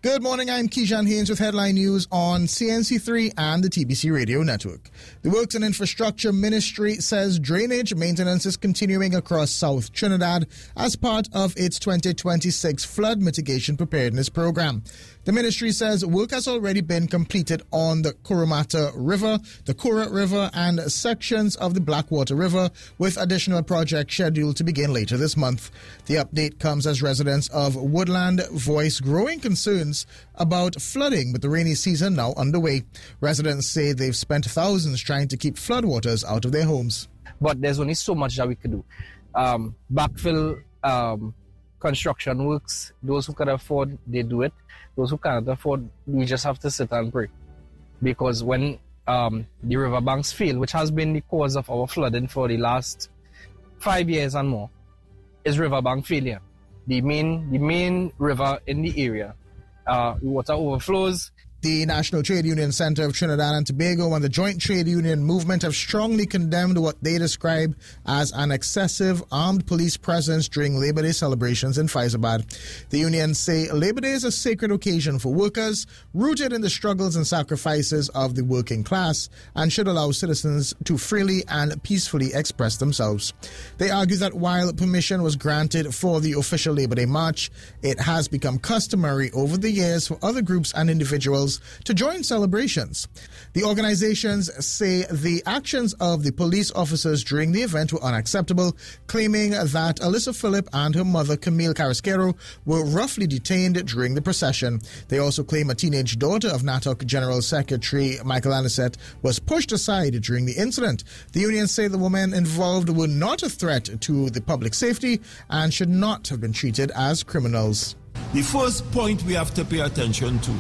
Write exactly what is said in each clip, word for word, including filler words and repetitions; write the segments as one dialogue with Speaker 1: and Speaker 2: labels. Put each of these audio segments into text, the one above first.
Speaker 1: Good morning, I'm Keyshawn Haynes with headline news on C N C three and the T B C Radio Network. The Works and Infrastructure Ministry says drainage maintenance is continuing across South Trinidad as part of its twenty twenty-six flood mitigation preparedness program. The ministry says work has already been completed on the Kurumata River, the Kura River, and sections of the Blackwater River, with additional projects scheduled to begin later this month. The update comes as residents of Woodland voice growing concerns about flooding with the rainy season now underway. Residents say they've spent thousands trying to keep floodwaters out of their homes.
Speaker 2: But there's only so much that we could do. Um, backfill um, construction works, those who can afford, they do it. Those who can't afford, we just have to sit and pray. Because when um, the riverbanks fail, which has been the cause of our flooding for the last five years and more, is riverbank failure. The main, the main river in the area, uh, water overflows.
Speaker 1: The National Trade Union Center of Trinidad and Tobago and the Joint Trade Union Movement have strongly condemned what they describe as an excessive armed police presence during Labor Day celebrations in Faizabad. The unions say Labor Day is a sacred occasion for workers, rooted in the struggles and sacrifices of the working class, and should allow citizens to freely and peacefully express themselves. They argue that while permission was granted for the official Labor Day march, it has become customary over the years for other groups and individuals to join celebrations. The organizations say the actions of the police officers during the event were unacceptable, claiming that Alyssa Phillip and her mother Camille Carrasquero were roughly detained during the procession. They also claim a teenage daughter of N A T O C General Secretary Michael Anisette was pushed aside during the incident. The unions say the women involved were not a threat to the public safety and should not have been treated as criminals.
Speaker 3: The first point we have to pay attention to: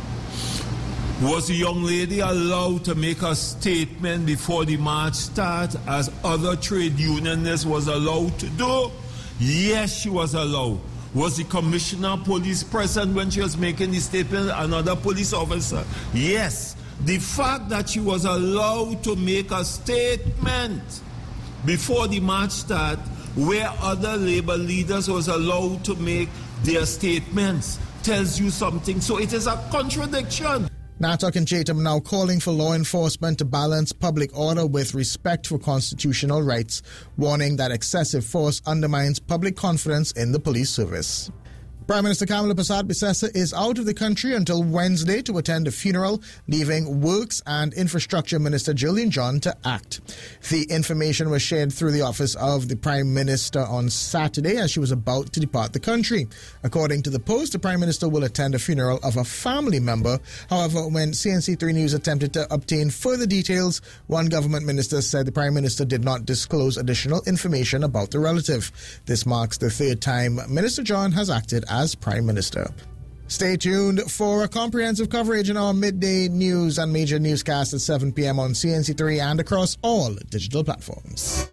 Speaker 3: was the young lady allowed to make a statement before the march started, as other trade unionists was allowed to do? Yes, she was allowed. Was the commissioner of police present when she was making the statement, another police officer? Yes. The fact that she was allowed to make a statement before the march started, where other labor leaders was allowed to make their statements, tells you something. So it is a contradiction.
Speaker 1: N A T O C and J T M now calling for law enforcement to balance public order with respect for constitutional rights, warning that excessive force undermines public confidence in the police service. Prime Minister Kamala Persad-Bissessar is out of the country until Wednesday to attend a funeral, leaving Works and Infrastructure Minister Gillian John to act. The information was shared through the office of the Prime Minister on Saturday as she was about to depart the country. According to the Post, the Prime Minister will attend a funeral of a family member. However, when C N C three News attempted to obtain further details, one government minister said the Prime Minister did not disclose additional information about the relative. This marks the third time Minister John has acted as As Prime Minister. Stay tuned for a comprehensive coverage in our midday news and major newscast at seven p.m. on C N C three and across all digital platforms.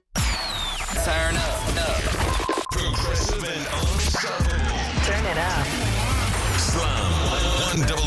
Speaker 4: Turn up. Progressive and unstoppable.
Speaker 5: Turn it up.
Speaker 4: Slam one